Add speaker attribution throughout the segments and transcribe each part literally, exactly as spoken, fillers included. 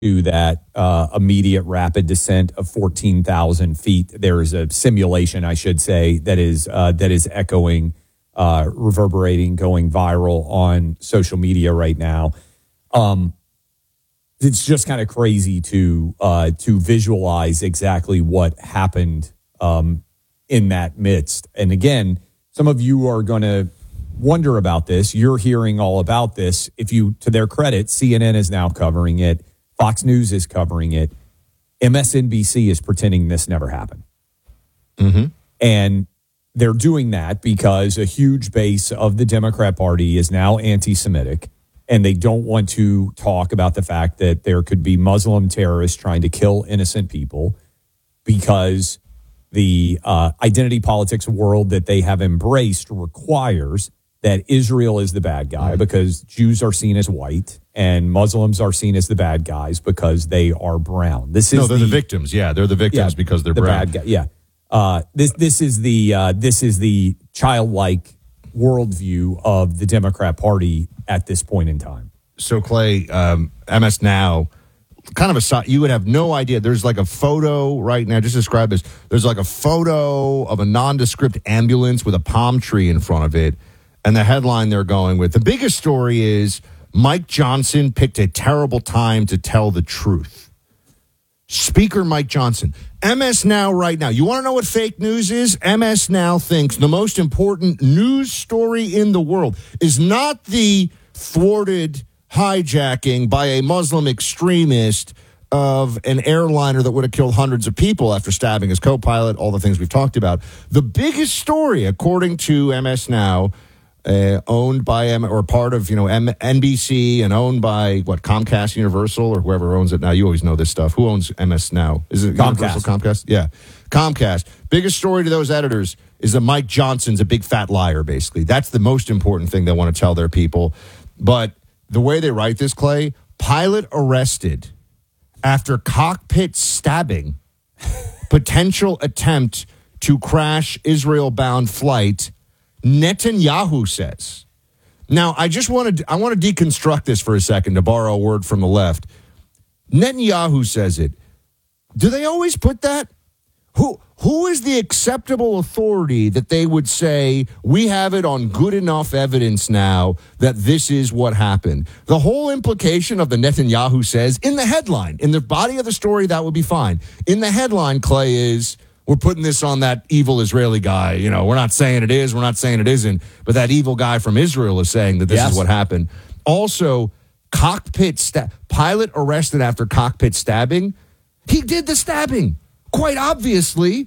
Speaker 1: to that uh, immediate rapid descent of fourteen thousand feet. There is a simulation, I should say, that is uh, that is echoing, uh, reverberating, going viral on social media right now. Um, it's just kind of crazy to uh, to visualize exactly what happened um, in that midst. And again, some of you are going to wonder about this. You're hearing all about this. If you, to their credit, C N N is now covering it. Fox News is covering it. M S N B C is pretending this never happened.
Speaker 2: Mm-hmm.
Speaker 1: And they're doing that because a huge base of the Democrat Party is now anti-Semitic, and they don't want to talk about the fact that there could be Muslim terrorists trying to kill innocent people, because the uh, identity politics world that they have embraced requires that Israel is the bad guy, because Jews are seen as white and Muslims are seen as the bad guys because they are brown. This is
Speaker 2: no, they're the,
Speaker 1: the
Speaker 2: victims. Yeah, they're the victims
Speaker 1: yeah,
Speaker 2: because they're
Speaker 1: the
Speaker 2: brown.
Speaker 1: bad guy. Yeah, uh, this this is the uh, this is the childlike worldview of the Democrat Party at this point in time.
Speaker 2: So Clay, um, M S Now, kind of a you would have no idea. There's like a photo right now. Just describe this. There's like a photo of a nondescript ambulance with a palm tree in front of it. And the headline they're going with, the biggest story is Mike Johnson picked a terrible time to tell the truth. Speaker Mike Johnson. M S Now right now. You want to know what fake news is? M S Now thinks the most important news story in the world is not the thwarted hijacking by a Muslim extremist of an airliner that would have killed hundreds of people after stabbing his co-pilot, all the things we've talked about. The biggest story, according to M S Now, Uh, owned by M or part of, you know, M- N B C and owned by what, Comcast, Universal, or whoever owns it now. You always know this stuff. Who owns M S Now? Is it
Speaker 1: Comcast.
Speaker 2: Universal, Comcast? Yeah, Comcast. Biggest story to those editors is that Mike Johnson's a big fat liar. Basically, that's the most important thing they want to tell their people. But the way they write this, Clay, pilot arrested after cockpit stabbing, potential attempt to crash Israel-bound flight. Netanyahu says. Now, I just want to I want to deconstruct this for a second, to borrow a word from the left. Netanyahu says it. Do they always put that? Who who is the acceptable authority that they would say, we have it on good enough evidence now that this is what happened? The whole implication of the Netanyahu says in the headline, in the body of the story, that would be fine. In the headline, Clay, is, we're putting this on that evil Israeli guy. You know, we're not saying it is, we're not saying it isn't, but that evil guy from Israel is saying that this
Speaker 1: yes.
Speaker 2: is what happened. Also, cockpit sta- pilot arrested after cockpit stabbing. He did the stabbing. Quite obviously,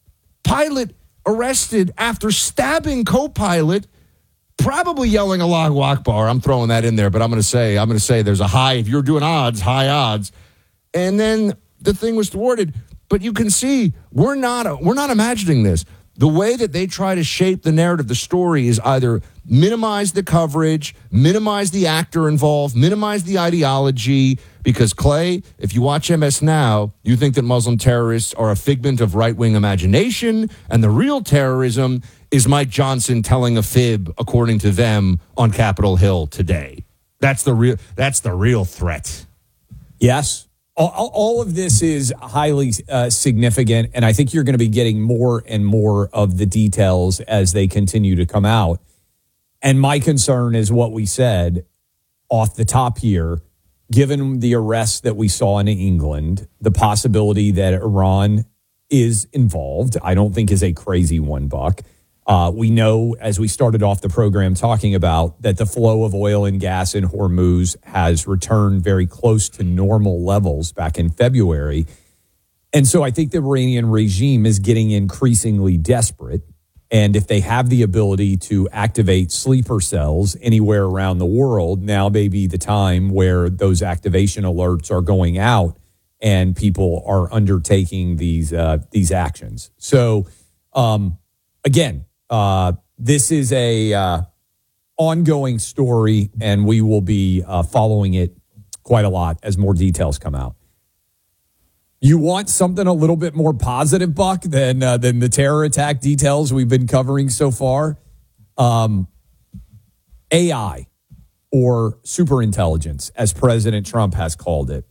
Speaker 2: pilot arrested after stabbing co-pilot, probably yelling Allahu Akbar. I'm throwing that in there, but I'm going to say, I'm going to say there's a high, if you're doing odds, high odds. And then the thing was thwarted. But you can see we're not we're not imagining this. The way that they try to shape the narrative, the story, is either minimize the coverage, minimize the actor involved, minimize the ideology. Because, Clay, if you watch M S Now, you think that Muslim terrorists are a figment of right-wing imagination, and the real terrorism is Mike Johnson telling a fib, according to them, on Capitol Hill today. That's the real that's the real threat.
Speaker 1: Yes. All, all of this is highly uh, significant, and I think you're going to be getting more and more of the details as they continue to come out. And my concern is what we said off the top here, given the arrests that we saw in England, the possibility that Iran is involved, I don't think is a crazy one, Buck. Uh, we know, as we started off the program talking about, that the flow of oil and gas in Hormuz has returned very close to normal levels back in February. And so I think the Iranian regime is getting increasingly desperate. And if they have the ability to activate sleeper cells anywhere around the world, now may be the time where those activation alerts are going out and people are undertaking these uh, these actions. So, um, again, Uh, this is a uh, ongoing story, and we will be uh, following it quite a lot as more details come out. You want something a little bit more positive, Buck, than uh, than the terror attack details we've been covering so far? Um, A I, or superintelligence, as President Trump has called it,